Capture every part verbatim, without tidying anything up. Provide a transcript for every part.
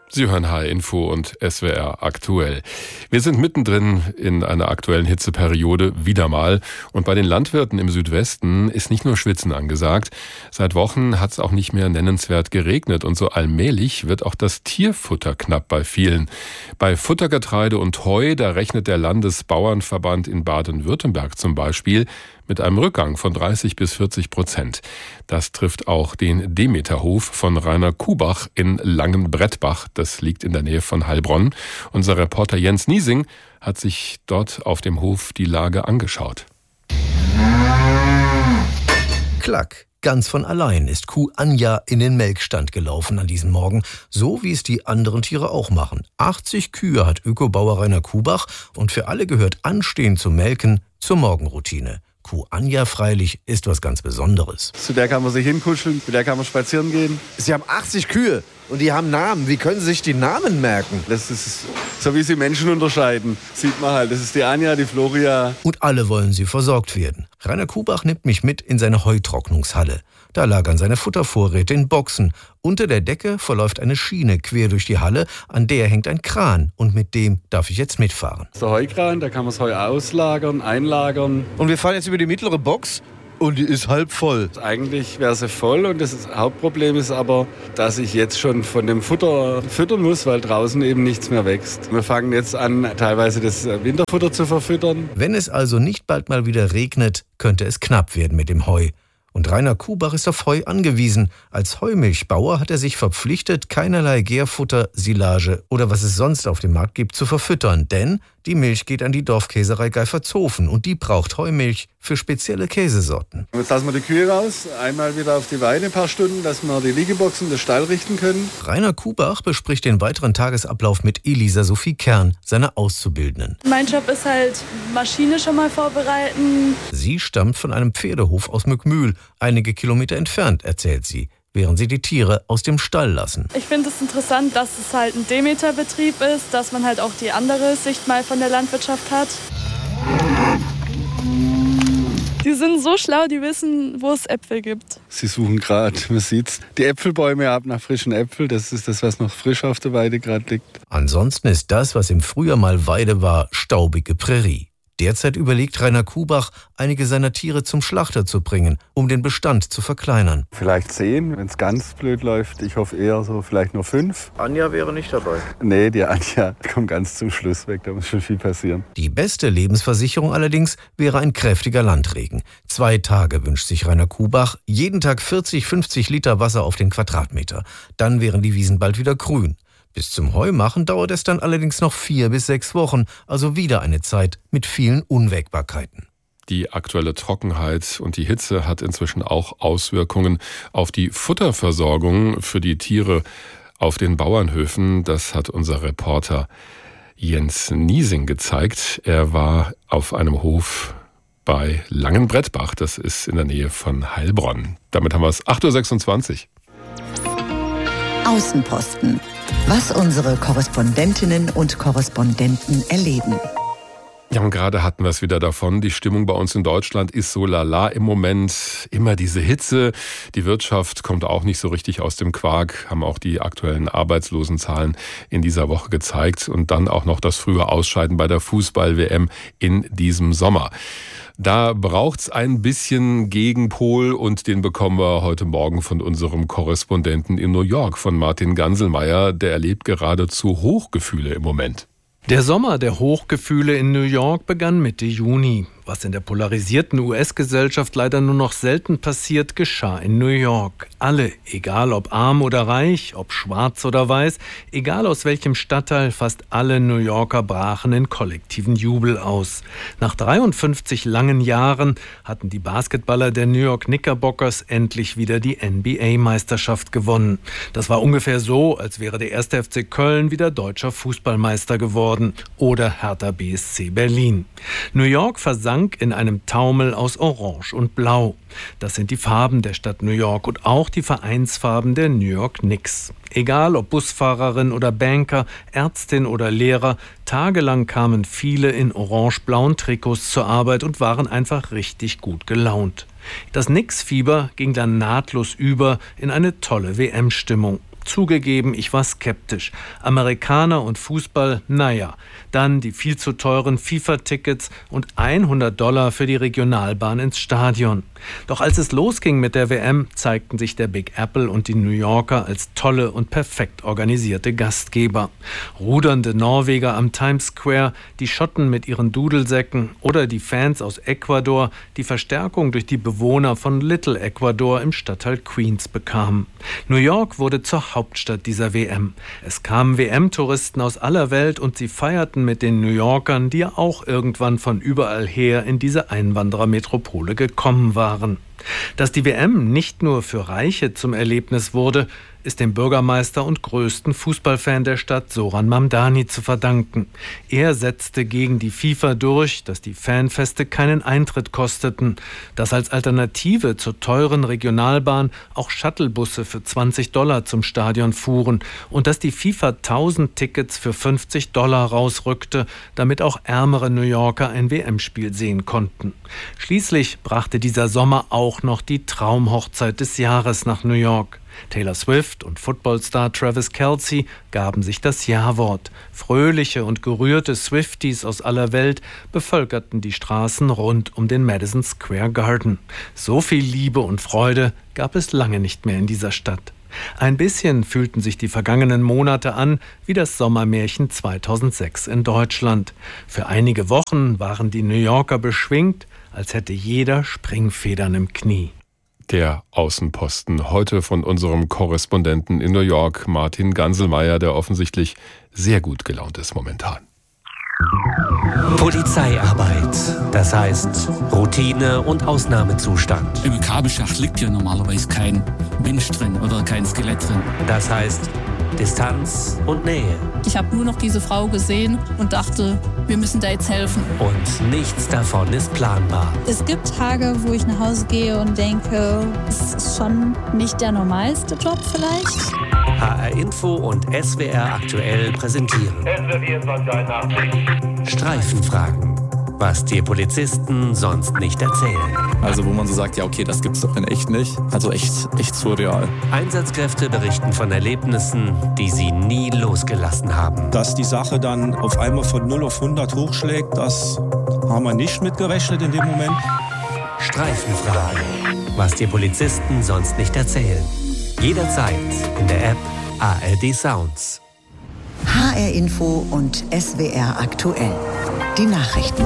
Sie hören H R Info und S W R aktuell. Wir sind mittendrin in einer aktuellen Hitzeperiode, wieder mal. Und bei den Landwirten im Südwesten ist nicht nur Schwitzen angesagt. Seit Wochen hat es auch nicht mehr nennenswert geregnet. Und so allmählich wird auch das Tierfutter knapp bei vielen. Bei Futtergetreide und Heu, da rechnet der Landesbauernverband in Baden-Württemberg zum Beispiel mit einem Rückgang von dreißig bis vierzig Prozent. Das trifft auch den Demeterhof von Rainer Kubach in Langenbrettbach. Das liegt in der Nähe von Heilbronn. Unser Reporter Jens Niesing hat sich dort auf dem Hof die Lage angeschaut. Klack. Ganz von allein ist Kuh Anja in den Melkstand gelaufen an diesem Morgen, so wie es die anderen Tiere auch machen. achtzig Kühe hat Ökobauer Rainer Kubach und für alle gehört Anstehen zum Melken zur Morgenroutine. Kuh Anja freilich ist was ganz Besonderes. Zu der kann man sich hinkuscheln, zu der kann man spazieren gehen. Sie haben achtzig Kühe und die haben Namen. Wie können Sie sich die Namen merken? Das ist so, wie sie Menschen unterscheiden. Sieht man halt, das ist die Anja, die Floria. Und alle wollen sie versorgt werden. Rainer Kubach nimmt mich mit in seine Heutrocknungshalle. Da lagern seine Futtervorräte in Boxen. Unter der Decke verläuft eine Schiene quer durch die Halle, an der hängt ein Kran und mit dem darf ich jetzt mitfahren. Das ist der Heukran, da kann man das Heu auslagern, einlagern. Und wir fahren jetzt über die mittlere Box und die ist halb voll. Eigentlich wäre sie voll und das Hauptproblem ist aber, dass ich jetzt schon von dem Futter füttern muss, weil draußen eben nichts mehr wächst. Wir fangen jetzt an, teilweise das Winterfutter zu verfüttern. Wenn es also nicht bald mal wieder regnet, könnte es knapp werden mit dem Heu. Und Rainer Kubach ist auf Heu angewiesen. Als Heumilchbauer hat er sich verpflichtet, keinerlei Gärfutter, Silage oder was es sonst auf dem Markt gibt, zu verfüttern. Denn die Milch geht an die Dorfkäserei Geifertshofen und die braucht Heumilch für spezielle Käsesorten. Jetzt lassen wir die Kühe raus, einmal wieder auf die Weide ein paar Stunden, dass wir die Liegeboxen des Stall richten können. Rainer Kubach bespricht den weiteren Tagesablauf mit Elisa Sophie Kern, seiner Auszubildenden. Mein Job ist halt, Maschine schon mal vorbereiten. Sie stammt von einem Pferdehof aus Mückmühl, einige Kilometer entfernt, erzählt sie, während sie die Tiere aus dem Stall lassen. Ich finde es interessant, dass es halt ein Demeterbetrieb ist, dass man halt auch die andere Sicht mal von der Landwirtschaft hat. Die sind so schlau, die wissen, wo es Äpfel gibt. Sie suchen gerade, man sieht's, die Äpfelbäume ab nach frischen Äpfeln. Das ist das, was noch frisch auf der Weide gerade liegt. Ansonsten ist das, was im Frühjahr mal Weide war, staubige Prärie. Derzeit überlegt Rainer Kubach, einige seiner Tiere zum Schlachter zu bringen, um den Bestand zu verkleinern. Vielleicht zehn, wenn es ganz blöd läuft. Ich hoffe eher so vielleicht nur fünf. Anja wäre nicht dabei. Nee, die Anja kommt ganz zum Schluss weg, da muss schon viel passieren. Die beste Lebensversicherung allerdings wäre ein kräftiger Landregen. Zwei Tage wünscht sich Rainer Kubach, jeden Tag vierzig, fünfzig Liter Wasser auf den Quadratmeter. Dann wären die Wiesen bald wieder grün. Bis zum Heumachen dauert es dann allerdings noch vier bis sechs Wochen, also wieder eine Zeit mit vielen Unwägbarkeiten. Die aktuelle Trockenheit und die Hitze hat inzwischen auch Auswirkungen auf die Futterversorgung für die Tiere auf den Bauernhöfen. Das hat unser Reporter Jens Niesing gezeigt. Er war auf einem Hof bei Langenbrettbach, das ist in der Nähe von Heilbronn. Damit haben wir es acht Uhr sechsundzwanzig. Außenposten. Was unsere Korrespondentinnen und Korrespondenten erleben. Ja, und gerade hatten wir es wieder davon. Die Stimmung bei uns in Deutschland ist so lala im Moment. Immer diese Hitze. Die Wirtschaft kommt auch nicht so richtig aus dem Quark. Haben auch die aktuellen Arbeitslosenzahlen in dieser Woche gezeigt. Und dann auch noch das frühe Ausscheiden bei der Fußball-W M in diesem Sommer. Da braucht's ein bisschen Gegenpol und den bekommen wir heute Morgen von unserem Korrespondenten in New York, von Martin Ganselmeier. Der erlebt geradezu Hochgefühle im Moment. Der Sommer der Hochgefühle in New York begann Mitte Juni. Was in der polarisierten U S-Gesellschaft leider nur noch selten passiert, geschah in New York. Alle, egal ob arm oder reich, ob schwarz oder weiß, egal aus welchem Stadtteil, fast alle New Yorker brachen in kollektiven Jubel aus. Nach dreiundfünfzig langen Jahren hatten die Basketballer der New York Knickerbockers endlich wieder die N B A-Meisterschaft gewonnen. Das war ungefähr so, als wäre der erste F C Köln wieder deutscher Fußballmeister geworden oder Hertha B S C Berlin. New York versank in einem Taumel aus Orange und Blau. Das sind die Farben der Stadt New York und auch die Vereinsfarben der New York Knicks. Egal ob Busfahrerin oder Banker, Ärztin oder Lehrer, tagelang kamen viele in orange-blauen Trikots zur Arbeit und waren einfach richtig gut gelaunt. Das Knicks-Fieber ging dann nahtlos über in eine tolle W M-Stimmung. Zugegeben, ich war skeptisch. Amerikaner und Fußball, naja. Dann die viel zu teuren FIFA-Tickets und hundert Dollar für die Regionalbahn ins Stadion. Doch als es losging mit der W M, zeigten sich der Big Apple und die New Yorker als tolle und perfekt organisierte Gastgeber. Rudernde Norweger am Times Square, die Schotten mit ihren Dudelsäcken oder die Fans aus Ecuador, die Verstärkung durch die Bewohner von Little Ecuador im Stadtteil Queens bekamen. New York wurde zur Hauptstadt dieser W M. Es kamen W M-Touristen aus aller Welt und sie feierten mit den New Yorkern, die ja auch irgendwann von überall her in diese Einwanderermetropole gekommen waren. Dass die W M nicht nur für Reiche zum Erlebnis wurde, ist dem Bürgermeister und größten Fußballfan der Stadt Zoran Mamdani zu verdanken. Er setzte gegen die FIFA durch, dass die Fanfeste keinen Eintritt kosteten, dass als Alternative zur teuren Regionalbahn auch Shuttlebusse für zwanzig Dollar zum Stadion fuhren und dass die FIFA tausend Tickets für fünfzig Dollar rausrückte, damit auch ärmere New Yorker ein W M-Spiel sehen konnten. Schließlich brachte dieser Sommer auch noch die Traumhochzeit des Jahres nach New York. Taylor Swift und Footballstar Travis Kelce gaben sich das Ja-Wort. Fröhliche und gerührte Swifties aus aller Welt bevölkerten die Straßen rund um den Madison Square Garden. So viel Liebe und Freude gab es lange nicht mehr in dieser Stadt. Ein bisschen fühlten sich die vergangenen Monate an wie das Sommermärchen zweitausendsechs in Deutschland. Für einige Wochen waren die New Yorker beschwingt, als hätte jeder Springfedern im Knie. Der Außenposten heute von unserem Korrespondenten in New York, Martin Ganselmeier, der offensichtlich sehr gut gelaunt ist momentan. Polizeiarbeit, das heißt Routine und Ausnahmezustand. Im Kabelschacht liegt ja normalerweise kein Mensch drin oder kein Skelett drin. Das heißt Distanz und Nähe. Ich habe nur noch diese Frau gesehen und dachte, wir müssen da jetzt helfen. Und nichts davon ist planbar. Es gibt Tage, wo ich nach Hause gehe und denke, es ist schon nicht der normalste Job vielleicht. H R Info und S W R aktuell präsentieren Streifenfragen, was dir Polizisten sonst nicht erzählen. Also wo man so sagt, ja okay, das gibt's doch in echt nicht. Also echt, echt surreal. Einsatzkräfte berichten von Erlebnissen, die sie nie losgelassen haben. Dass die Sache dann auf einmal von null auf hundert hochschlägt, das haben wir nicht mitgerechnet in dem Moment. Streifenfragen, was dir Polizisten sonst nicht erzählen. Jederzeit in der App A R D Sounds. H R Info und S W R aktuell. Die Nachrichten.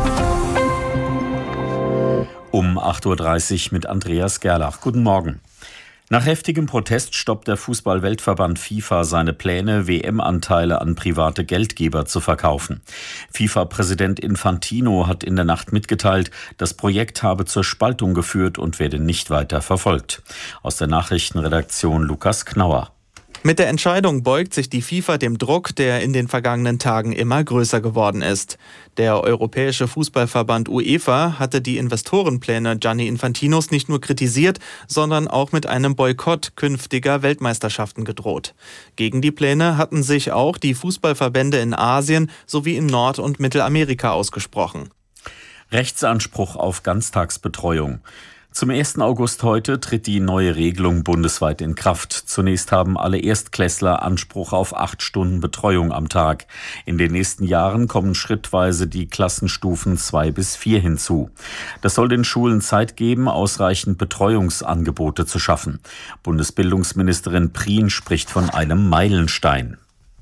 Um acht Uhr dreißig mit Andreas Gerlach. Guten Morgen. Nach heftigem Protest stoppt der Fußball-Weltverband FIFA seine Pläne, W M-Anteile an private Geldgeber zu verkaufen. FIFA-Präsident Infantino hat in der Nacht mitgeteilt, das Projekt habe zur Spaltung geführt und werde nicht weiter verfolgt. Aus der Nachrichtenredaktion Lukas Knauer. Mit der Entscheidung beugt sich die FIFA dem Druck, der in den vergangenen Tagen immer größer geworden ist. Der Europäische Fußballverband UEFA hatte die Investorenpläne Gianni Infantinos nicht nur kritisiert, sondern auch mit einem Boykott künftiger Weltmeisterschaften gedroht. Gegen die Pläne hatten sich auch die Fußballverbände in Asien sowie in Nord- und Mittelamerika ausgesprochen. Rechtsanspruch auf Ganztagsbetreuung. Zum ersten August heute tritt die neue Regelung bundesweit in Kraft. Zunächst haben alle Erstklässler Anspruch auf acht Stunden Betreuung am Tag. In den nächsten Jahren kommen schrittweise die Klassenstufen zwei bis vier hinzu. Das soll den Schulen Zeit geben, ausreichend Betreuungsangebote zu schaffen. Bundesbildungsministerin Prien spricht von einem Meilenstein.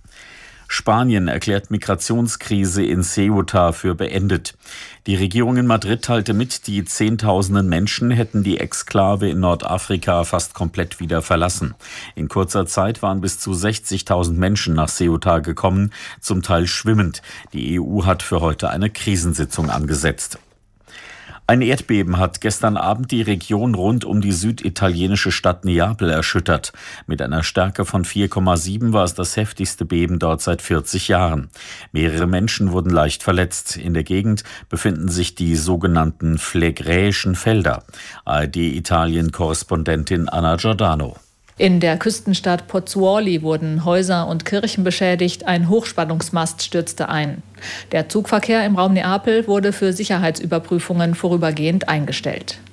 Spanien erklärt Migrationskrise in Ceuta für beendet. Die Regierung in Madrid teilte mit, die Zehntausenden Menschen hätten die Exklave in Nordafrika fast komplett wieder verlassen. In kurzer Zeit waren bis zu sechzigtausend Menschen nach Ceuta gekommen, zum Teil schwimmend. Die E U hat für heute eine Krisensitzung angesetzt. Ein Erdbeben hat gestern Abend die Region rund um die süditalienische Stadt Neapel erschüttert. Mit einer Stärke von vier Komma sieben war es das heftigste Beben dort seit vierzig Jahren. Mehrere Menschen wurden leicht verletzt. In der Gegend befinden sich die sogenannten phlegräischen Felder. A R D-Italien-Korrespondentin Anna Giordano. In der Küstenstadt Pozzuoli wurden Häuser und Kirchen beschädigt, ein Hochspannungsmast stürzte ein. Der Zugverkehr im Raum Neapel wurde für Sicherheitsüberprüfungen vorübergehend eingestellt.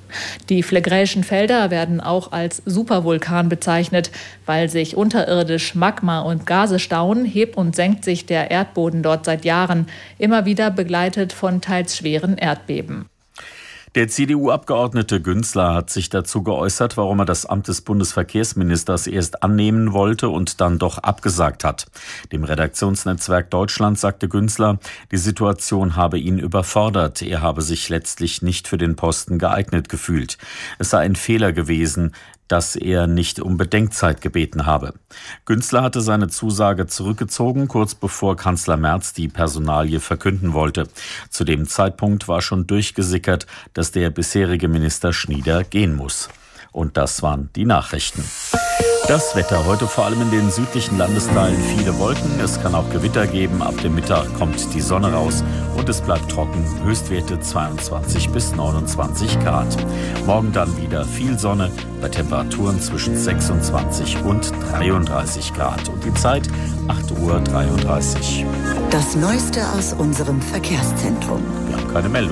Die phlegräischen Felder werden auch als Supervulkan bezeichnet. Weil sich unterirdisch Magma und Gase stauen, hebt und senkt sich der Erdboden dort seit Jahren, immer wieder begleitet von teils schweren Erdbeben. Der C D U-Abgeordnete Günzler hat sich dazu geäußert, warum er das Amt des Bundesverkehrsministers erst annehmen wollte und dann doch abgesagt hat. Dem Redaktionsnetzwerk Deutschland sagte Günzler, die Situation habe ihn überfordert. Er habe sich letztlich nicht für den Posten geeignet gefühlt. Es sei ein Fehler gewesen, dass er nicht um Bedenkzeit gebeten habe. Günzler hatte seine Zusage zurückgezogen, kurz bevor Kanzler Merz die Personalie verkünden wollte. Zu dem Zeitpunkt war schon durchgesickert, dass der bisherige Minister Schnieder gehen muss. Und das waren die Nachrichten. Das Wetter heute vor allem in den südlichen Landesteilen viele Wolken. Es kann auch Gewitter geben. Ab dem Mittag kommt die Sonne raus und es bleibt trocken. Höchstwerte zweiundzwanzig bis neunundzwanzig Grad. Morgen dann wieder viel Sonne bei Temperaturen zwischen sechsundzwanzig und dreiunddreißig Grad. Und die Zeit acht Uhr dreiunddreißig. Das Neueste aus unserem Verkehrszentrum. Wir haben keine Meldung.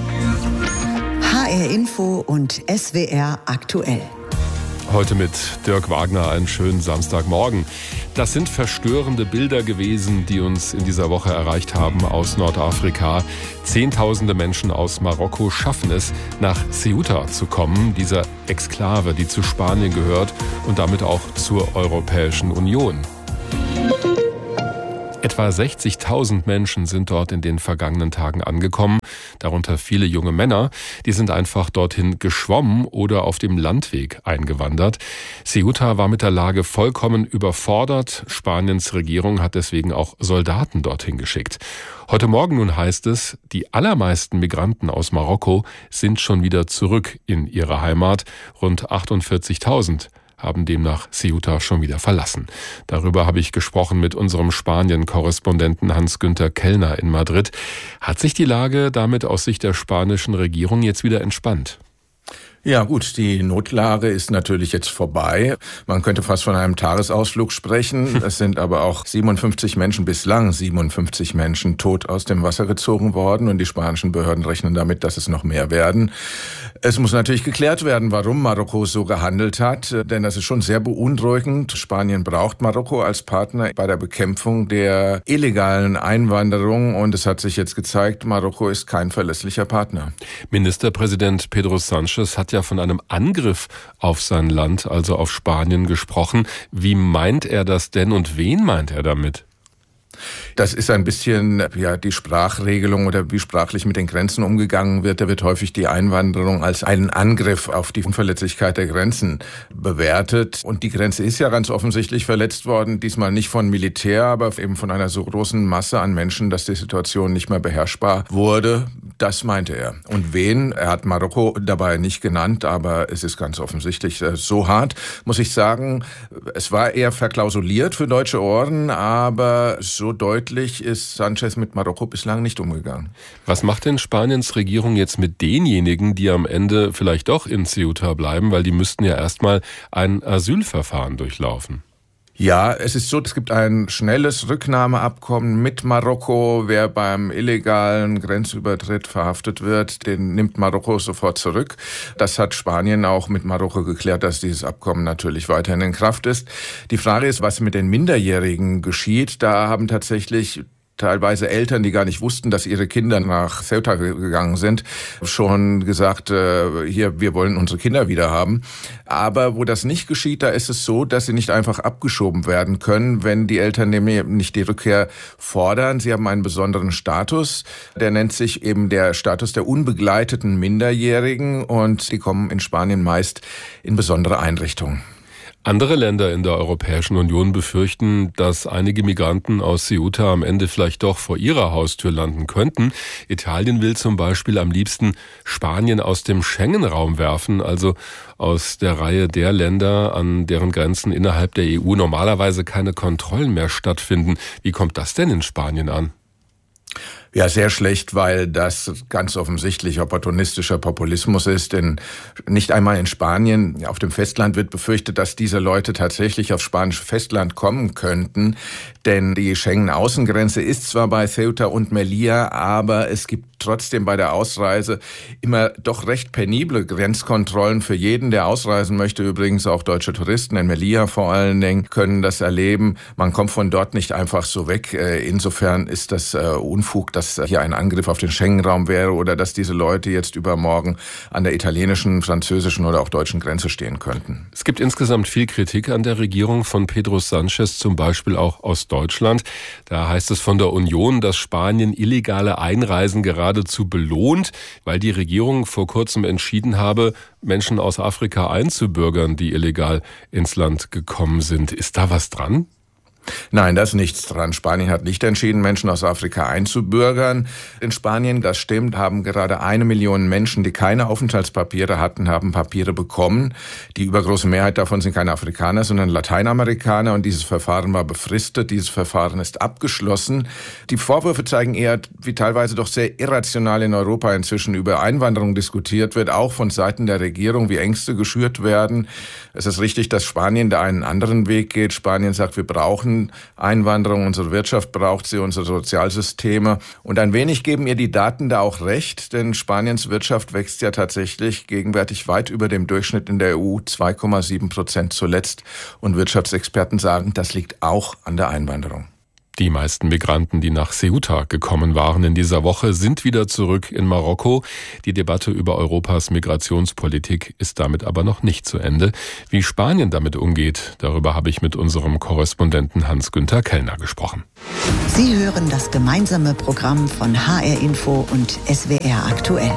H R Info und S W R aktuell. Heute mit Dirk Wagner einen schönen Samstagmorgen. Das sind verstörende Bilder gewesen, die uns in dieser Woche erreicht haben aus Nordafrika. Zehntausende Menschen aus Marokko schaffen es, nach Ceuta zu kommen, dieser Exklave, die zu Spanien gehört und damit auch zur Europäischen Union. Etwa sechzigtausend Menschen sind dort in den vergangenen Tagen angekommen, darunter viele junge Männer. Die sind einfach dorthin geschwommen oder auf dem Landweg eingewandert. Ceuta war mit der Lage vollkommen überfordert. Spaniens Regierung hat deswegen auch Soldaten dorthin geschickt. Heute Morgen nun heißt es, die allermeisten Migranten aus Marokko sind schon wieder zurück in ihre Heimat. Rund achtundvierzigtausend haben demnach Ceuta schon wieder verlassen. Darüber habe ich gesprochen mit unserem Spanien-Korrespondenten Hans-Günther Kellner in Madrid. Hat sich die Lage damit aus Sicht der spanischen Regierung jetzt wieder entspannt? Ja gut, die Notlage ist natürlich jetzt vorbei. Man könnte fast von einem Tagesausflug sprechen. Es sind aber auch siebenundfünfzig Menschen, bislang siebenundfünfzig Menschen tot aus dem Wasser gezogen worden und die spanischen Behörden rechnen damit, dass es noch mehr werden. Es muss natürlich geklärt werden, warum Marokko so gehandelt hat, denn das ist schon sehr beunruhigend. Spanien braucht Marokko als Partner bei der Bekämpfung der illegalen Einwanderung und es hat sich jetzt gezeigt, Marokko ist kein verlässlicher Partner. Ministerpräsident Pedro Sánchez hat ja von einem Angriff auf sein Land, also auf Spanien, gesprochen. Wie meint er das denn und wen meint er damit? Das ist ein bisschen ja die Sprachregelung oder wie sprachlich mit den Grenzen umgegangen wird. Da wird häufig die Einwanderung als einen Angriff auf die Unverletzlichkeit der Grenzen bewertet. Und die Grenze ist ja ganz offensichtlich verletzt worden. Diesmal nicht von Militär, aber eben von einer so großen Masse an Menschen, dass die Situation nicht mehr beherrschbar wurde. Das meinte er. Und wen? Er hat Marokko dabei nicht genannt, aber es ist ganz offensichtlich so hart, muss ich sagen. Es war eher verklausuliert für deutsche Ohren, aber so deutlich ist Sánchez mit Marokko bislang nicht umgegangen. Was macht denn Spaniens Regierung jetzt mit denjenigen, die am Ende vielleicht doch in Ceuta bleiben, weil die müssten ja erstmal ein Asylverfahren durchlaufen? Ja, es ist so, es gibt ein schnelles Rücknahmeabkommen mit Marokko. Wer beim illegalen Grenzübertritt verhaftet wird, den nimmt Marokko sofort zurück. Das hat Spanien auch mit Marokko geklärt, dass dieses Abkommen natürlich weiterhin in Kraft ist. Die Frage ist, was mit den Minderjährigen geschieht. Da haben tatsächlich teilweise Eltern, die gar nicht wussten, dass ihre Kinder nach Ceuta gegangen sind, schon gesagt, äh, hier, wir wollen unsere Kinder wieder haben. Aber wo das nicht geschieht, da ist es so, dass sie nicht einfach abgeschoben werden können, wenn die Eltern nämlich nicht die Rückkehr fordern. Sie haben einen besonderen Status, der nennt sich eben der Status der unbegleiteten Minderjährigen und die kommen in Spanien meist in besondere Einrichtungen. Andere Länder in der Europäischen Union befürchten, dass einige Migranten aus Ceuta am Ende vielleicht doch vor ihrer Haustür landen könnten. Italien will zum Beispiel am liebsten Spanien aus dem Schengen-Raum werfen, also aus der Reihe der Länder, an deren Grenzen innerhalb der E U normalerweise keine Kontrollen mehr stattfinden. Wie kommt das denn in Spanien an? Ja, sehr schlecht, weil das ganz offensichtlich opportunistischer Populismus ist, denn nicht einmal in Spanien, auf dem Festland wird befürchtet, dass diese Leute tatsächlich aufs spanische Festland kommen könnten, denn die Schengen-Außengrenze ist zwar bei Ceuta und Melilla, aber es gibt trotzdem bei der Ausreise immer doch recht penible Grenzkontrollen für jeden, der ausreisen möchte. Übrigens auch deutsche Touristen in Melilla vor allen Dingen können das erleben. Man kommt von dort nicht einfach so weg. Insofern ist das Unfug, dass hier ein Angriff auf den Schengen-Raum wäre oder dass diese Leute jetzt übermorgen an der italienischen, französischen oder auch deutschen Grenze stehen könnten. Es gibt insgesamt viel Kritik an der Regierung von Pedro Sánchez, zum Beispiel auch aus Deutschland. Da heißt es von der Union, dass Spanien illegale Einreisen geradezu belohnt, weil die Regierung vor kurzem entschieden habe, Menschen aus Afrika einzubürgern, die illegal ins Land gekommen sind. Ist da was dran? Nein, da ist nichts dran. Spanien hat nicht entschieden, Menschen aus Afrika einzubürgern. In Spanien, das stimmt, haben gerade eine Million Menschen, die keine Aufenthaltspapiere hatten, haben Papiere bekommen. Die übergroße Mehrheit davon sind keine Afrikaner, sondern Lateinamerikaner. Und dieses Verfahren war befristet. Dieses Verfahren ist abgeschlossen. Die Vorwürfe zeigen eher, wie teilweise doch sehr irrational in Europa inzwischen über Einwanderung diskutiert wird, auch von Seiten der Regierung, wie Ängste geschürt werden. Es ist richtig, dass Spanien da einen anderen Weg geht. Spanien sagt, wir brauchen Einwanderung, unsere Wirtschaft braucht sie, unsere Sozialsysteme. Und ein wenig geben ihr die Daten da auch recht, denn Spaniens Wirtschaft wächst ja tatsächlich gegenwärtig weit über dem Durchschnitt in der E U, zwei Komma sieben Prozent zuletzt. Und Wirtschaftsexperten sagen, das liegt auch an der Einwanderung. Die meisten Migranten, die nach Ceuta gekommen waren in dieser Woche, sind wieder zurück in Marokko. Die Debatte über Europas Migrationspolitik ist damit aber noch nicht zu Ende. Wie Spanien damit umgeht, darüber habe ich mit unserem Korrespondenten Hans-Günther Kellner gesprochen. Sie hören das gemeinsame Programm von H R Info und S W R aktuell.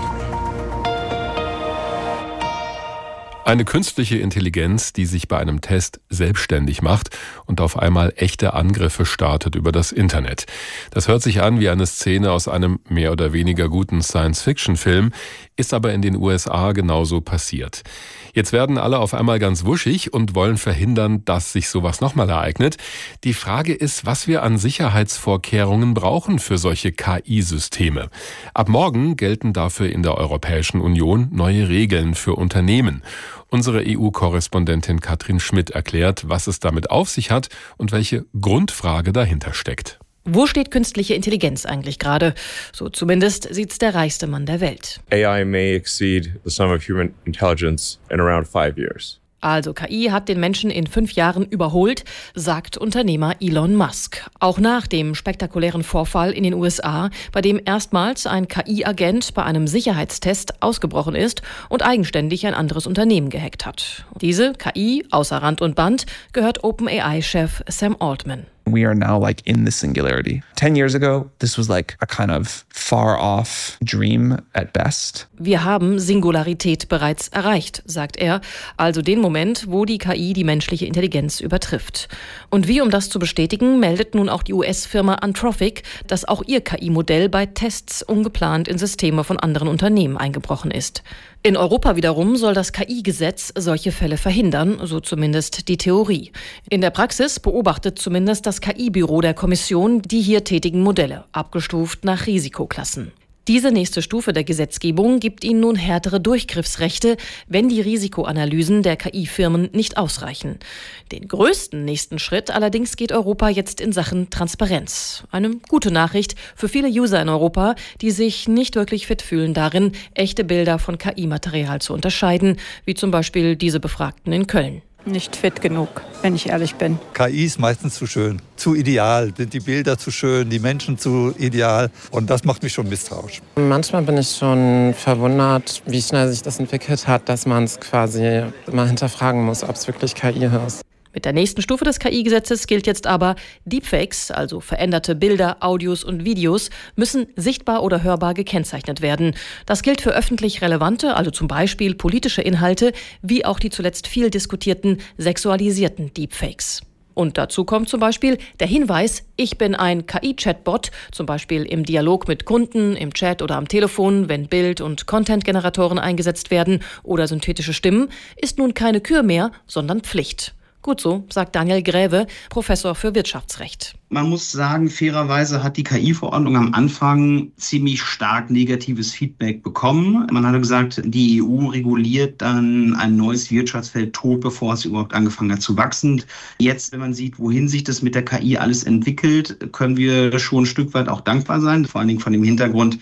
Eine künstliche Intelligenz, die sich bei einem Test selbstständig macht und auf einmal echte Angriffe startet über das Internet. Das hört sich an wie eine Szene aus einem mehr oder weniger guten Science-Fiction-Film, ist aber in den U S A genauso passiert. Jetzt werden alle auf einmal ganz wuschig und wollen verhindern, dass sich sowas nochmal ereignet. Die Frage ist, was wir an Sicherheitsvorkehrungen brauchen für solche K I-Systeme. Ab morgen gelten dafür in der Europäischen Union neue Regeln für Unternehmen. Unsere E U-Korrespondentin Katrin Schmidt erklärt, was es damit auf sich hat und welche Grundfrage dahinter steckt. Wo steht künstliche Intelligenz eigentlich gerade? So zumindest sieht's der reichste Mann der Welt. A I may exceed the sum of human intelligence in around five years. Also K I hat den Menschen in fünf Jahren überholt, sagt Unternehmer Elon Musk. Auch nach dem spektakulären Vorfall in den U S A, bei dem erstmals ein K I-Agent bei einem Sicherheitstest ausgebrochen ist und eigenständig ein anderes Unternehmen gehackt hat. Diese K I, außer Rand und Band, gehört OpenAI-Chef Sam Altman. We are now like in the singularity. Ten years ago, this was like a kind of far off dream at best. Wir haben Singularität bereits erreicht, sagt er, also den Moment, wo die K I die menschliche Intelligenz übertrifft. Und wie um das zu bestätigen, meldet nun auch die U S-Firma Anthropic, dass auch ihr K I-Modell bei Tests ungeplant in Systeme von anderen Unternehmen eingebrochen ist. In Europa wiederum soll das K I-Gesetz solche Fälle verhindern, so zumindest die Theorie. In der Praxis beobachtet zumindest das K I-Büro der Kommission die hier tätigen Modelle, abgestuft nach Risikoklassen. Diese nächste Stufe der Gesetzgebung gibt ihnen nun härtere Durchgriffsrechte, wenn die Risikoanalysen der K I-Firmen nicht ausreichen. Den größten nächsten Schritt allerdings geht Europa jetzt in Sachen Transparenz. Eine gute Nachricht für viele User in Europa, die sich nicht wirklich fit fühlen darin, echte Bilder von K I-Material zu unterscheiden, wie zum Beispiel diese Befragten in Köln. Nicht fit genug, wenn ich ehrlich bin. K I ist meistens zu schön, zu ideal, sind die Bilder zu schön, die Menschen zu ideal und das macht mich schon misstrauisch. Manchmal bin ich schon verwundert, wie schnell sich das entwickelt hat, dass man es quasi mal hinterfragen muss, ob es wirklich K I ist. Mit der nächsten Stufe des K I-Gesetzes gilt jetzt aber, Deepfakes, also veränderte Bilder, Audios und Videos, müssen sichtbar oder hörbar gekennzeichnet werden. Das gilt für öffentlich relevante, also zum Beispiel politische Inhalte, wie auch die zuletzt viel diskutierten sexualisierten Deepfakes. Und dazu kommt zum Beispiel der Hinweis, ich bin ein K I-Chatbot, zum Beispiel im Dialog mit Kunden, im Chat oder am Telefon, wenn Bild- und Content-Generatoren eingesetzt werden oder synthetische Stimmen, ist nun keine Kür mehr, sondern Pflicht. Gut so, sagt Daniel Gräve, Professor für Wirtschaftsrecht. Man muss sagen, fairerweise hat die K I-Verordnung am Anfang ziemlich stark negatives Feedback bekommen. Man hat gesagt, die E U reguliert dann ein neues Wirtschaftsfeld tot, bevor es überhaupt angefangen hat zu wachsen. Jetzt, wenn man sieht, wohin sich das mit der K I alles entwickelt, können wir schon ein Stück weit auch dankbar sein. Vor allen Dingen von dem Hintergrund,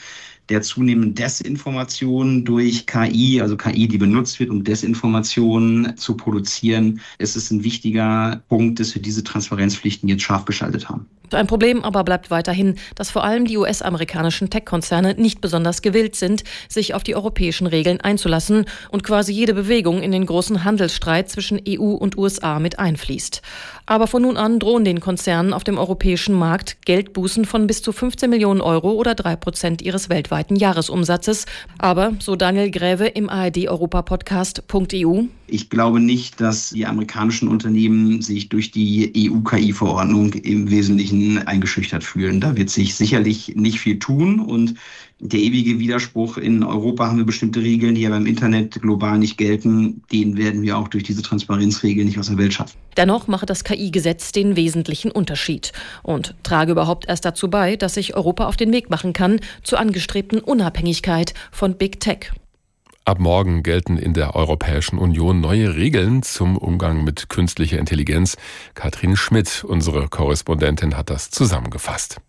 der zunehmenden Desinformation durch K I, also K I, die benutzt wird, um Desinformation zu produzieren, ist es ein wichtiger Punkt, dass wir diese Transparenzpflichten jetzt scharf geschaltet haben. Ein Problem aber bleibt weiterhin, dass vor allem die U S-amerikanischen Tech-Konzerne nicht besonders gewillt sind, sich auf die europäischen Regeln einzulassen und quasi jede Bewegung in den großen Handelsstreit zwischen E U und U S A mit einfließt. Aber von nun an drohen den Konzernen auf dem europäischen Markt Geldbußen von bis zu fünfzehn Millionen Euro oder drei Prozent ihres weltweiten Jahresumsatzes. Aber, so Daniel Gräve im A R D-Europa-Podcast Punkt E U, ich glaube nicht, dass die amerikanischen Unternehmen sich durch die E U-K I-Verordnung im Wesentlichen eingeschüchtert fühlen. Da wird sich sicherlich nicht viel tun und der ewige Widerspruch, in Europa haben wir bestimmte Regeln, die aber im Internet global nicht gelten, den werden wir auch durch diese Transparenzregeln nicht aus der Welt schaffen. Dennoch mache das K I-Gesetz den wesentlichen Unterschied und trage überhaupt erst dazu bei, dass sich Europa auf den Weg machen kann zur angestrebten Unabhängigkeit von Big Tech. Ab morgen gelten in der Europäischen Union neue Regeln zum Umgang mit künstlicher Intelligenz. Katrin Schmidt, unsere Korrespondentin, hat das zusammengefasst.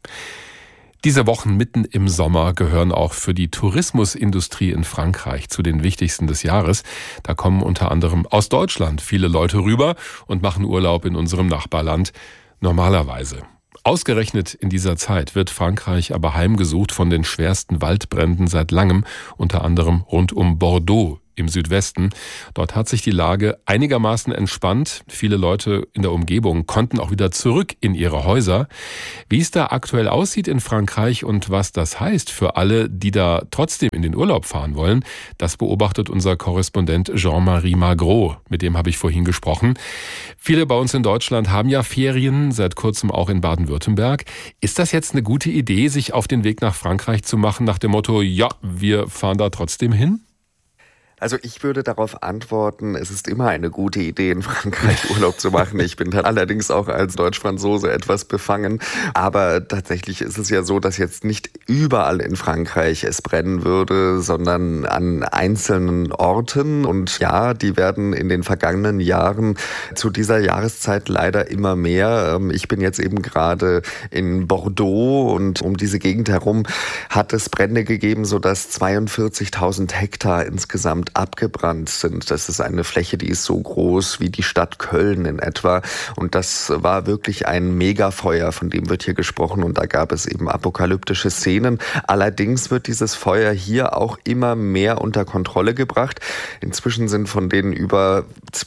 Diese Wochen mitten im Sommer gehören auch für die Tourismusindustrie in Frankreich zu den wichtigsten des Jahres. Da kommen unter anderem aus Deutschland viele Leute rüber und machen Urlaub in unserem Nachbarland. Normalerweise. Ausgerechnet in dieser Zeit wird Frankreich aber heimgesucht von den schwersten Waldbränden seit langem, unter anderem rund um Bordeaux im Südwesten. Dort hat sich die Lage einigermaßen entspannt. Viele Leute in der Umgebung konnten auch wieder zurück in ihre Häuser. Wie es da aktuell aussieht in Frankreich und was das heißt für alle, die da trotzdem in den Urlaub fahren wollen, das beobachtet unser Korrespondent Jean-Marie Magro. Mit dem habe ich vorhin gesprochen. Viele bei uns in Deutschland haben ja Ferien, seit kurzem auch in Baden-Württemberg. Ist das jetzt eine gute Idee, sich auf den Weg nach Frankreich zu machen, nach dem Motto, ja, wir fahren da trotzdem hin? Also ich würde darauf antworten, es ist immer eine gute Idee, in Frankreich Urlaub zu machen. Ich bin dann allerdings auch als Deutsch-Franzose etwas befangen. Aber tatsächlich ist es ja so, dass jetzt nicht überall in Frankreich es brennen würde, sondern an einzelnen Orten. Und ja, die werden in den vergangenen Jahren zu dieser Jahreszeit leider immer mehr. Ich bin jetzt eben gerade in Bordeaux und um diese Gegend herum hat es Brände gegeben, sodass zweiundvierzigtausend Hektar insgesamt abgebrannt sind. Das ist eine Fläche, die ist so groß wie die Stadt Köln in etwa. Und das war wirklich ein Megafeuer, von dem wird hier gesprochen. Und da gab es eben apokalyptische Szenen. Allerdings wird dieses Feuer hier auch immer mehr unter Kontrolle gebracht. Inzwischen sind von den über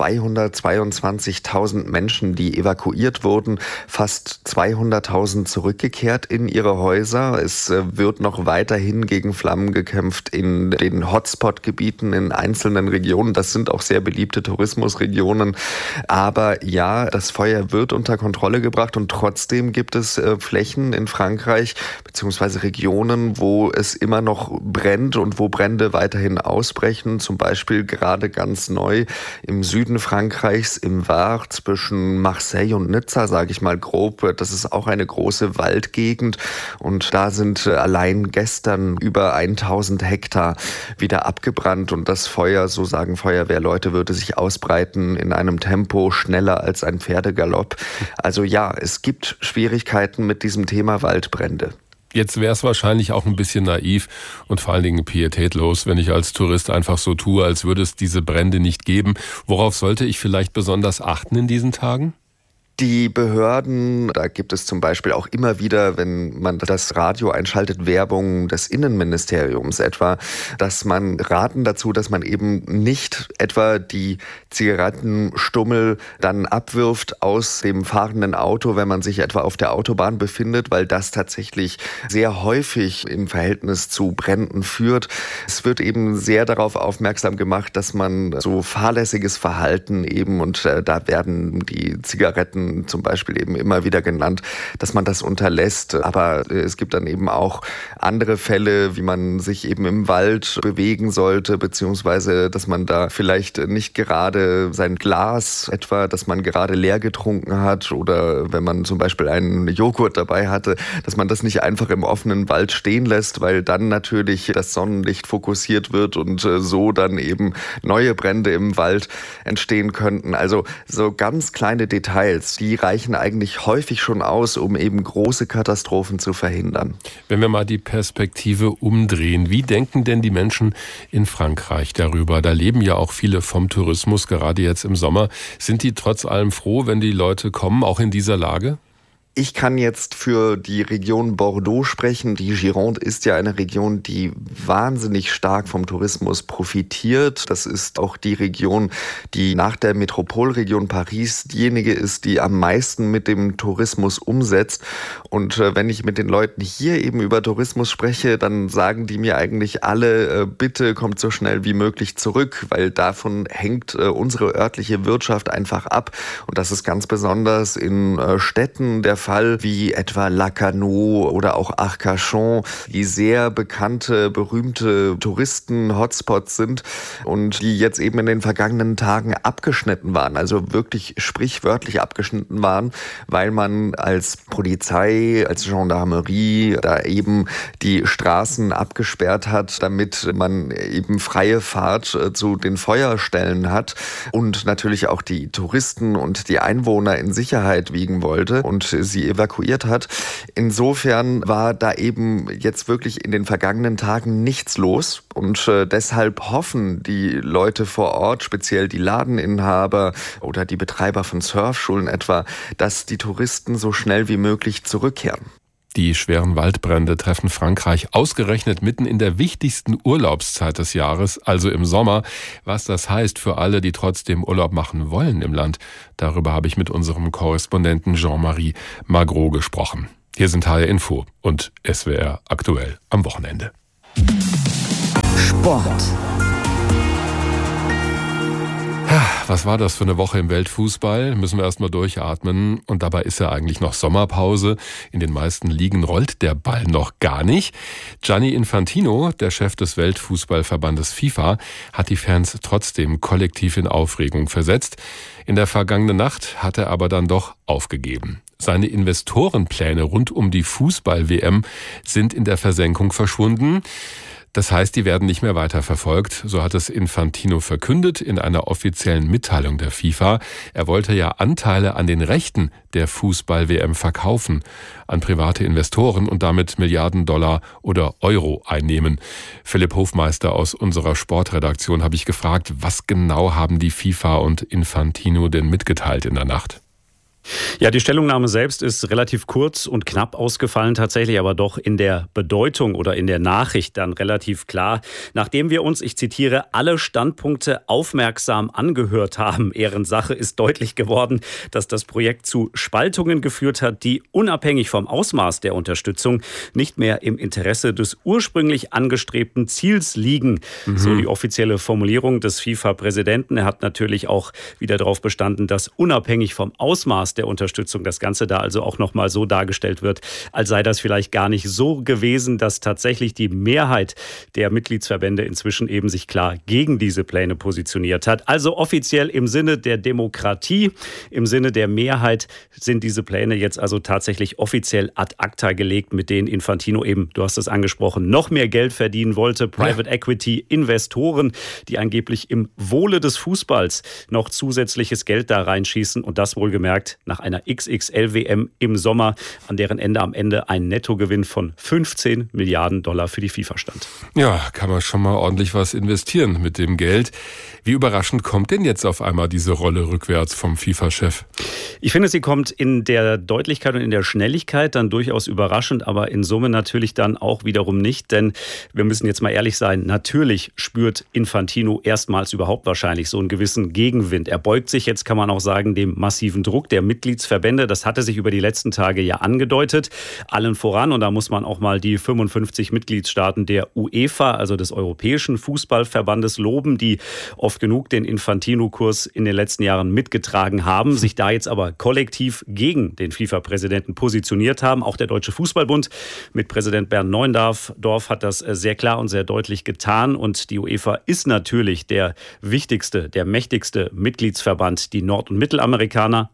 zweihundertzweiundzwanzigtausend Menschen, die evakuiert wurden, fast zweihunderttausend zurückgekehrt in ihre Häuser. Es wird noch weiterhin gegen Flammen gekämpft in den Hotspot-Gebieten, in einzelnen Regionen. Das sind auch sehr beliebte Tourismusregionen. Aber ja, das Feuer wird unter Kontrolle gebracht und trotzdem gibt es äh, Flächen in Frankreich beziehungsweise Regionen, wo es immer noch brennt und wo Brände weiterhin ausbrechen. Zum Beispiel gerade ganz neu im Süden Frankreichs, im Var, zwischen Marseille und Nizza, sage ich mal grob. Das ist auch eine große Waldgegend und da sind äh, allein gestern über tausend Hektar wieder abgebrannt und das Feuer, so sagen Feuerwehrleute, würde sich ausbreiten in einem Tempo schneller als ein Pferdegalopp. Also ja, es gibt Schwierigkeiten mit diesem Thema Waldbrände. Jetzt wäre es wahrscheinlich auch ein bisschen naiv und vor allen Dingen pietätlos, wenn ich als Tourist einfach so tue, als würde es diese Brände nicht geben. Worauf sollte ich vielleicht besonders achten in diesen Tagen? Die Behörden, da gibt es zum Beispiel auch immer wieder, wenn man das Radio einschaltet, Werbung des Innenministeriums etwa, dass man raten dazu, dass man eben nicht etwa die Zigarettenstummel dann abwirft aus dem fahrenden Auto, wenn man sich etwa auf der Autobahn befindet, weil das tatsächlich sehr häufig im Verhältnis zu Bränden führt. Es wird eben sehr darauf aufmerksam gemacht, dass man so fahrlässiges Verhalten eben, und äh, da werden die Zigaretten zum Beispiel eben immer wieder genannt, dass man das unterlässt. Aber es gibt dann eben auch andere Fälle, wie man sich eben im Wald bewegen sollte, beziehungsweise dass man da vielleicht nicht gerade sein Glas etwa, dass man gerade leer getrunken hat oder wenn man zum Beispiel einen Joghurt dabei hatte, dass man das nicht einfach im offenen Wald stehen lässt, weil dann natürlich das Sonnenlicht fokussiert wird und so dann eben neue Brände im Wald entstehen könnten. Also so ganz kleine Details, und die reichen eigentlich häufig schon aus, um eben große Katastrophen zu verhindern. Wenn wir mal die Perspektive umdrehen, wie denken denn die Menschen in Frankreich darüber? Da leben ja auch viele vom Tourismus, gerade jetzt im Sommer. Sind die trotz allem froh, wenn die Leute kommen, auch in dieser Lage? Ich kann jetzt für die Region Bordeaux sprechen. Die Gironde ist ja eine Region, die wahnsinnig stark vom Tourismus profitiert. Das ist auch die Region, die nach der Metropolregion Paris diejenige ist, die am meisten mit dem Tourismus umsetzt. Und äh, wenn ich mit den Leuten hier eben über Tourismus spreche, dann sagen die mir eigentlich alle, äh, bitte kommt so schnell wie möglich zurück, weil davon hängt äh, unsere örtliche Wirtschaft einfach ab. Und das ist ganz besonders in äh, Städten der Fall, wie etwa Lacanau oder auch Arcachon, die sehr bekannte, berühmte Touristen-Hotspots sind und die jetzt eben in den vergangenen Tagen abgeschnitten waren, also wirklich sprichwörtlich abgeschnitten waren, weil man als Polizei, als Gendarmerie da eben die Straßen abgesperrt hat, damit man eben freie Fahrt zu den Feuerstellen hat und natürlich auch die Touristen und die Einwohner in Sicherheit wiegen wollte und sie evakuiert hat. Insofern war da eben jetzt wirklich in den vergangenen Tagen nichts los und äh, deshalb hoffen die Leute vor Ort, speziell die Ladeninhaber oder die Betreiber von Surfschulen etwa, dass die Touristen so schnell wie möglich zurückkehren. Die schweren Waldbrände treffen Frankreich ausgerechnet mitten in der wichtigsten Urlaubszeit des Jahres, also im Sommer. Was das heißt für alle, die trotzdem Urlaub machen wollen im Land, darüber habe ich mit unserem Korrespondenten Jean-Marie Magro gesprochen. Hier sind H R Info und S W R aktuell am Wochenende. Sport. Was war das für eine Woche im Weltfußball? Müssen wir erst mal durchatmen. Und dabei ist ja eigentlich noch Sommerpause. In den meisten Ligen rollt der Ball noch gar nicht. Gianni Infantino, der Chef des Weltfußballverbandes FIFA, hat die Fans trotzdem kollektiv in Aufregung versetzt. In der vergangenen Nacht hat er aber dann doch aufgegeben. Seine Investorenpläne rund um die Fußball-W M sind in der Versenkung verschwunden. Das heißt, die werden nicht mehr weiterverfolgt. So hat es Infantino verkündet in einer offiziellen Mitteilung der FIFA. Er wollte ja Anteile an den Rechten der Fußball-W M verkaufen an private Investoren und damit Milliarden Dollar oder Euro einnehmen. Philipp Hofmeister aus unserer Sportredaktion habe ich gefragt, was genau haben die FIFA und Infantino denn mitgeteilt in der Nacht? Ja, die Stellungnahme selbst ist relativ kurz und knapp ausgefallen, tatsächlich aber doch in der Bedeutung oder in der Nachricht dann relativ klar. Nachdem wir uns, ich zitiere, alle Standpunkte aufmerksam angehört haben, Ehrensache, ist deutlich geworden, dass das Projekt zu Spaltungen geführt hat, die unabhängig vom Ausmaß der Unterstützung nicht mehr im Interesse des ursprünglich angestrebten Ziels liegen. Mhm. So die offizielle Formulierung des FIFA-Präsidenten. Er hat natürlich auch wieder darauf bestanden, dass unabhängig vom Ausmaß der Unterstützung das Ganze da also auch nochmal so dargestellt wird, als sei das vielleicht gar nicht so gewesen, dass tatsächlich die Mehrheit der Mitgliedsverbände inzwischen eben sich klar gegen diese Pläne positioniert hat. Also offiziell im Sinne der Demokratie, im Sinne der Mehrheit sind diese Pläne jetzt also tatsächlich offiziell ad acta gelegt, mit denen Infantino eben, du hast es angesprochen, noch mehr Geld verdienen wollte. Private ja. Equity Investoren, die angeblich im Wohle des Fußballs noch zusätzliches Geld da reinschießen und das wohlgemerkt nach einer X X L-W M im Sommer, an deren Ende am Ende ein Nettogewinn von fünfzehn Milliarden Dollar für die FIFA stand. Ja, kann man schon mal ordentlich was investieren mit dem Geld. Wie überraschend kommt denn jetzt auf einmal diese Rolle rückwärts vom FIFA-Chef? Ich finde, sie kommt in der Deutlichkeit und in der Schnelligkeit dann durchaus überraschend, aber in Summe natürlich dann auch wiederum nicht, denn wir müssen jetzt mal ehrlich sein, natürlich spürt Infantino erstmals überhaupt wahrscheinlich so einen gewissen Gegenwind. Er beugt sich jetzt, kann man auch sagen, dem massiven Druck der Mitgliedsverbände. Das hatte sich über die letzten Tage ja angedeutet. Allen voran, und da muss man auch mal die fünfundfünfzig Mitgliedstaaten der UEFA, also des Europäischen Fußballverbandes, loben, die oft genug den Infantino-Kurs in den letzten Jahren mitgetragen haben, sich da jetzt aber kollektiv gegen den FIFA-Präsidenten positioniert haben. Auch der Deutsche Fußballbund mit Präsident Bernd Neuendorf hat das sehr klar und sehr deutlich getan. Und die UEFA ist natürlich der wichtigste, der mächtigste Mitgliedsverband. Die Nord- und Mittelamerikaner haben nach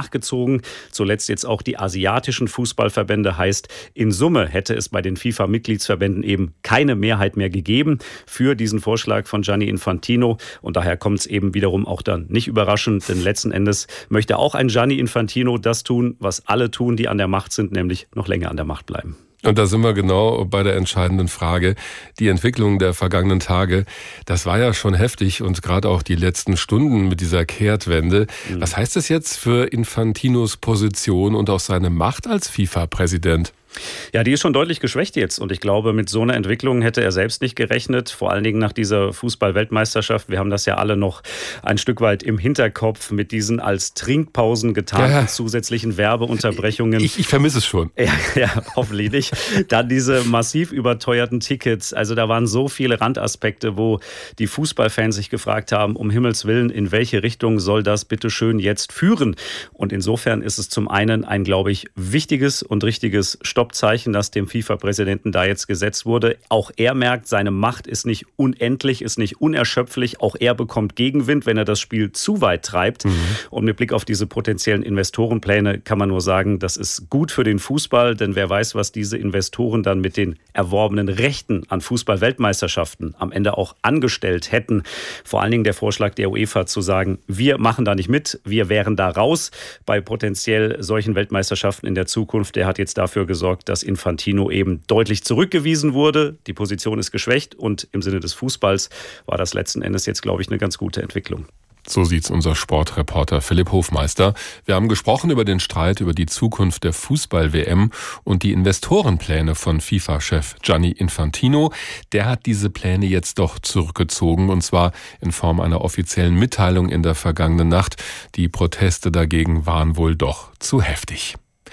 nachgezogen. Zuletzt jetzt auch die asiatischen Fußballverbände. Heißt, in Summe hätte es bei den FIFA-Mitgliedsverbänden eben keine Mehrheit mehr gegeben für diesen Vorschlag von Gianni Infantino. Und daher kommt es eben wiederum auch dann nicht überraschend, denn letzten Endes möchte auch ein Gianni Infantino das tun, was alle tun, die an der Macht sind, nämlich noch länger an der Macht bleiben. Und da sind wir genau bei der entscheidenden Frage. Die Entwicklung der vergangenen Tage, das war ja schon heftig und gerade auch die letzten Stunden mit dieser Kehrtwende. Mhm. Was heißt das jetzt für Infantinos Position und auch seine Macht als FIFA-Präsident? Ja, die ist schon deutlich geschwächt jetzt und ich glaube, mit so einer Entwicklung hätte er selbst nicht gerechnet, vor allen Dingen nach dieser Fußball-Weltmeisterschaft. Wir haben das ja alle noch ein Stück weit im Hinterkopf mit diesen als Trinkpausen getarnten ja. zusätzlichen Werbeunterbrechungen. Ich, ich vermisse es schon. Ja, ja, hoffentlich nicht. Dann diese massiv überteuerten Tickets. Also da waren so viele Randaspekte, wo die Fußballfans sich gefragt haben, um Himmels Willen, in welche Richtung soll das bitte schön jetzt führen? Und insofern ist es zum einen ein, glaube ich, wichtiges und richtiges Stoppzeichen, das dem FIFA-Präsidenten da jetzt gesetzt wurde. Auch er merkt, seine Macht ist nicht unendlich, ist nicht unerschöpflich. Auch er bekommt Gegenwind, wenn er das Spiel zu weit treibt. Mhm. Und mit Blick auf diese potenziellen Investorenpläne kann man nur sagen, das ist gut für den Fußball, denn wer weiß, was diese Investoren dann mit den erworbenen Rechten an Fußball-Weltmeisterschaften am Ende auch angestellt hätten. Vor allen Dingen der Vorschlag der UEFA zu sagen, wir machen da nicht mit, wir wären da raus bei potenziell solchen Weltmeisterschaften in der Zukunft. Der hat jetzt dafür gesorgt, dass Infantino eben deutlich zurückgewiesen wurde. Die Position ist geschwächt und im Sinne des Fußballs war das letzten Endes jetzt, glaube ich, eine ganz gute Entwicklung. So sieht's unser Sportreporter Philipp Hofmeister. Wir haben gesprochen über den Streit über die Zukunft der Fußball-W M und die Investorenpläne von FIFA-Chef Gianni Infantino. Der hat diese Pläne jetzt doch zurückgezogen, und zwar in Form einer offiziellen Mitteilung in der vergangenen Nacht. Die Proteste dagegen waren wohl doch zu heftig.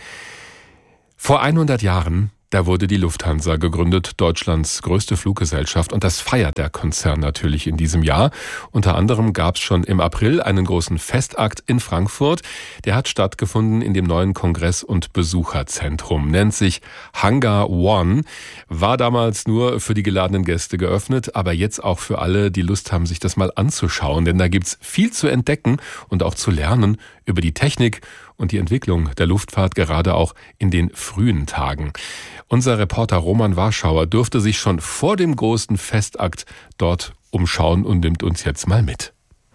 Vor hundert Jahren, da wurde die Lufthansa gegründet, Deutschlands größte Fluggesellschaft, und das feiert der Konzern natürlich in diesem Jahr. Unter anderem gab es schon im April einen großen Festakt in Frankfurt. Der hat stattgefunden in dem neuen Kongress- und Besucherzentrum, nennt sich Hangar One, war damals nur für die geladenen Gäste geöffnet, aber jetzt auch für alle, die Lust haben, sich das mal anzuschauen, denn da gibt's viel zu entdecken und auch zu lernen über die Technik und die Entwicklung der Luftfahrt, gerade auch in den frühen Tagen. Unser Reporter Roman Warschauer durfte sich schon vor dem großen Festakt dort umschauen und nimmt uns jetzt mal mit.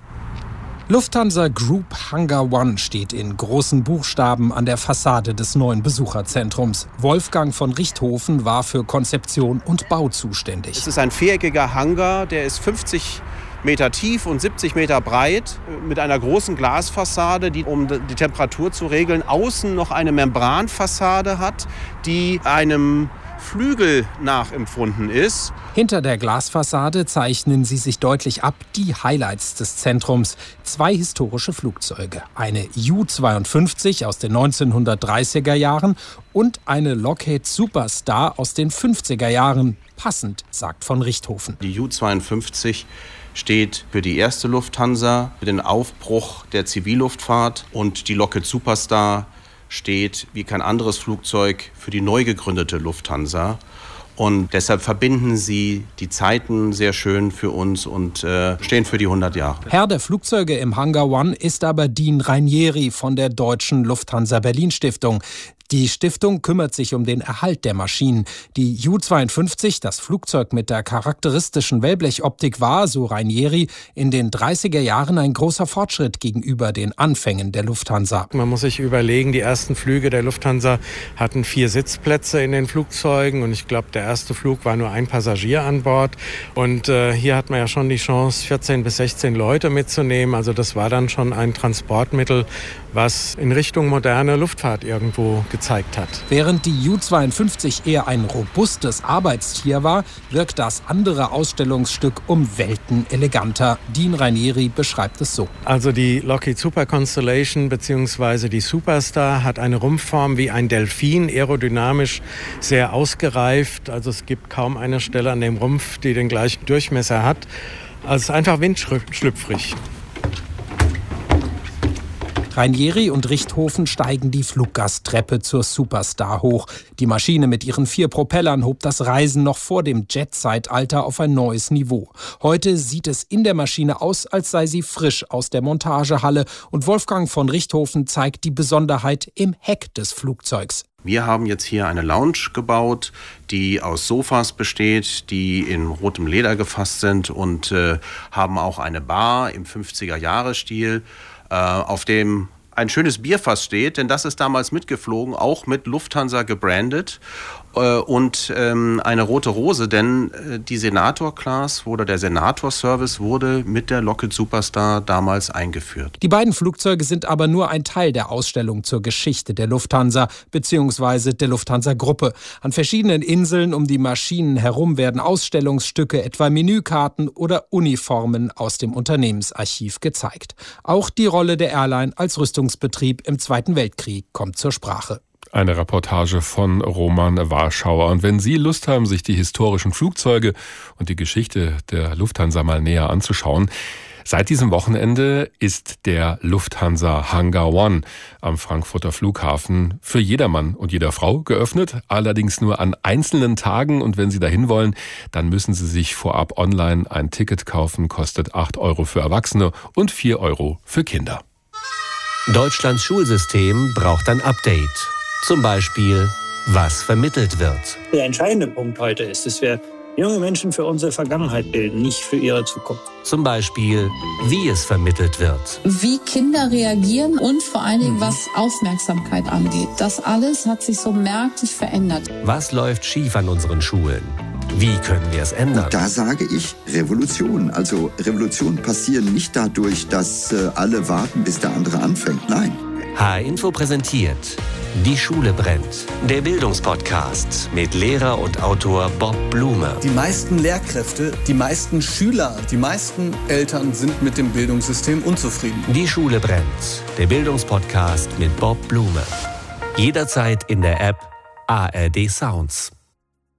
Lufthansa Group Hangar One steht in großen Buchstaben an der Fassade des neuen Besucherzentrums. Wolfgang von Richthofen war für Konzeption und Bau zuständig. Es ist ein viereckiger Hangar, der ist fünfzig Meter tief und siebzig Meter breit, mit einer großen Glasfassade, die, um die Temperatur zu regeln, außen noch eine Membranfassade hat, die einem Flügel nachempfunden ist. Hinter der Glasfassade zeichnen sie sich deutlich ab, die Highlights des Zentrums. Zwei historische Flugzeuge, eine U zweiundfünfzig aus den neunzehnhundertdreißiger Jahren und eine Lockheed Superstar aus den fünfziger Jahren. Passend, sagt von Richthofen. Die U zweiundfünfzig steht für die erste Lufthansa, für den Aufbruch der Zivilluftfahrt, und die Lockheed Superstar steht wie kein anderes Flugzeug für die neu gegründete Lufthansa. Und deshalb verbinden sie die Zeiten sehr schön für uns und äh, stehen für die hundert Jahre. Herr der Flugzeuge im Hangar One ist aber Dean Rainieri von der Deutschen Lufthansa Berlin Stiftung. Die Stiftung kümmert sich um den Erhalt der Maschinen. Die U zweiundfünfzig, das Flugzeug mit der charakteristischen Wellblechoptik, war, so Rainieri, in den dreißiger Jahren ein großer Fortschritt gegenüber den Anfängen der Lufthansa. Man muss sich überlegen, die ersten Flüge der Lufthansa hatten vier Sitzplätze in den Flugzeugen, und ich glaube, der erste Flug war nur ein Passagier an Bord. Und äh, hier hat man ja schon die Chance, vierzehn bis sechzehn Leute mitzunehmen. Also das war dann schon ein Transportmittel, was in Richtung moderne Luftfahrt irgendwo gezeigt hat. Während die U zweiundfünfzig eher ein robustes Arbeitstier war, wirkt das andere Ausstellungsstück um Welten eleganter. Dean Rainieri beschreibt es so. Also die Lockheed Super Constellation bzw. die Superstar hat eine Rumpfform wie ein Delfin, aerodynamisch sehr ausgereift. Also es gibt kaum eine Stelle an dem Rumpf, die den gleichen Durchmesser hat. Also es ist einfach windschlüpfrig. Ranieri und Richthofen steigen die Fluggasttreppe zur Superstar hoch. Die Maschine mit ihren vier Propellern hob das Reisen noch vor dem Jet-Zeitalter auf ein neues Niveau. Heute sieht es in der Maschine aus, als sei sie frisch aus der Montagehalle. Und Wolfgang von Richthofen zeigt die Besonderheit im Heck des Flugzeugs. Wir haben jetzt hier eine Lounge gebaut, die aus Sofas besteht, die in rotem Leder gefasst sind und äh, haben auch eine Bar im fünfziger-Jahre-Stil, äh, auf dem ein schönes Bierfass steht, denn das ist damals mitgeflogen, auch mit Lufthansa gebrandet. Und ähm, eine rote Rose, denn äh, die Senator-Class oder der Senator-Service wurde mit der Lockheed Superstar damals eingeführt. Die beiden Flugzeuge sind aber nur ein Teil der Ausstellung zur Geschichte der Lufthansa bzw. der Lufthansa-Gruppe. An verschiedenen Inseln um die Maschinen herum werden Ausstellungsstücke, etwa Menükarten oder Uniformen aus dem Unternehmensarchiv gezeigt. Auch die Rolle der Airline als Rüstungsbetrieb im Zweiten Weltkrieg kommt zur Sprache. Eine Reportage von Roman Warschauer. Und wenn Sie Lust haben, sich die historischen Flugzeuge und die Geschichte der Lufthansa mal näher anzuschauen, seit diesem Wochenende ist der Lufthansa Hangar One am Frankfurter Flughafen für jedermann und jeder Frau geöffnet, allerdings nur an einzelnen Tagen. Und wenn Sie dahin wollen, dann müssen Sie sich vorab online ein Ticket kaufen, kostet acht Euro für Erwachsene und vier Euro für Kinder. Deutschlands Schulsystem braucht ein Update. Zum Beispiel, was vermittelt wird. Der entscheidende Punkt heute ist, dass wir junge Menschen für unsere Vergangenheit bilden, nicht für ihre Zukunft. Zum Beispiel, wie es vermittelt wird. Wie Kinder reagieren und vor allen Dingen, was Aufmerksamkeit angeht. Das alles hat sich so merklich verändert. Was läuft schief an unseren Schulen? Wie können wir es ändern? Da sage ich Revolution. Also Revolutionen passieren nicht dadurch, dass äh, alle warten, bis der andere anfängt. Nein. H R-Info präsentiert Die Schule brennt. Der Bildungspodcast mit Lehrer und Autor Bob Blume. Die meisten Lehrkräfte, die meisten Schüler, die meisten Eltern sind mit dem Bildungssystem unzufrieden. Die Schule brennt. Der Bildungspodcast mit Bob Blume. Jederzeit in der App A R D Sounds.